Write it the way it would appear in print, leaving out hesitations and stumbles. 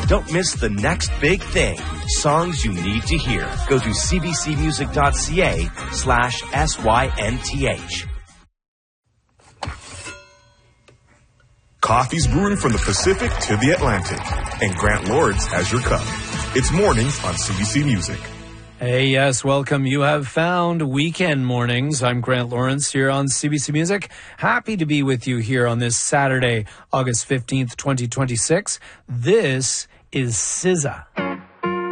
Don't miss the next big thing. Songs you need to hear. Go to cbcmusic.ca/SYNTH. Coffee's brewing from the Pacific to the Atlantic, and Grant Lawrence has your cup. It's mornings on CBC Music. Hey, yes, welcome. You have found Weekend Mornings. I'm Grant Lawrence here on CBC Music. Happy to be with you here on this Saturday, August 15th, 2026. This is SZA.